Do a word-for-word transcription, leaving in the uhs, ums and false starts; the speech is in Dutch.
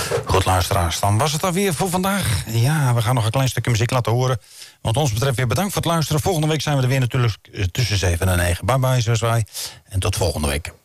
Goed, luisteraars, dan was het alweer voor vandaag. Ja, we gaan nog een klein stukje muziek laten horen. Wat ons betreft weer bedankt voor het luisteren. Volgende week zijn we er weer natuurlijk tussen zeven en negen. Bye bye, zoals wij. En tot volgende week.